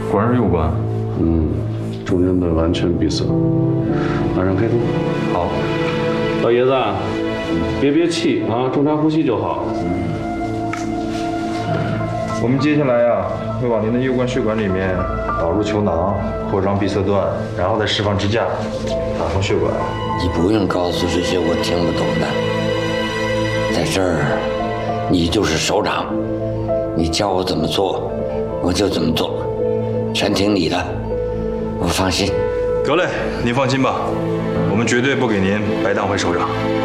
果然是有关。 中间的完全闭塞，马上开通。 好， 老爷子，别憋气啊，正常呼吸就好。 我们接下来呀，会往您的右冠血管里面导入球囊，扩张闭塞段，然后再释放支架，打通血管。 你不用告诉这些我听不懂的，在这儿，你就是首长，你叫我怎么做，我就怎么做，全听你的，我放心。 得嘞，您放心吧，我们绝对不给您白当回首长。